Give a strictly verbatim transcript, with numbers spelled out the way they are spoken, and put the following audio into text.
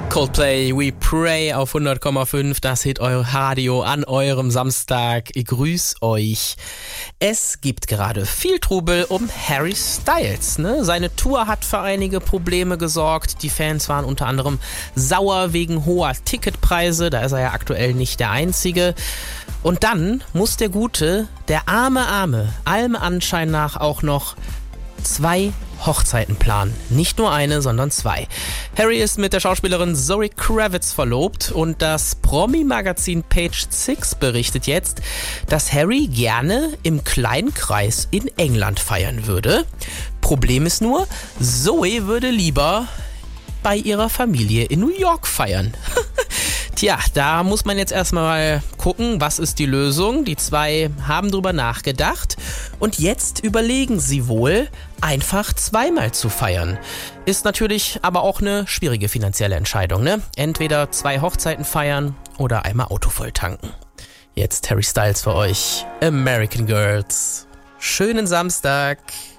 Coldplay, We Pray auf hundert Komma fünf, das Hit euer Radio an eurem Samstag. Ich grüß euch. Es gibt gerade viel Trubel um Harry Styles. Ne? Seine Tour hat für einige Probleme gesorgt. Die Fans waren unter anderem sauer wegen hoher Ticketpreise. Da ist er ja aktuell nicht der Einzige. Und dann muss der Gute, der arme Arme, allem Anschein nach auch noch zwei Hochzeiten planen. Nicht nur eine, sondern zwei. Harry ist mit der Schauspielerin Zoe Kravitz verlobt und das Promi-Magazin Page Six berichtet jetzt, dass Harry gerne im kleinen Kreis in England feiern würde. Problem ist nur, Zoe würde lieber bei ihrer Familie in New York feiern. Tja, da muss man jetzt erstmal gucken, was ist die Lösung. Die zwei haben drüber nachgedacht und jetzt überlegen sie wohl, einfach zweimal zu feiern. Ist natürlich aber auch eine schwierige finanzielle Entscheidung, ne? Entweder zwei Hochzeiten feiern oder einmal Auto voll tanken. Jetzt Harry Styles für euch, American Girls. Schönen Samstag.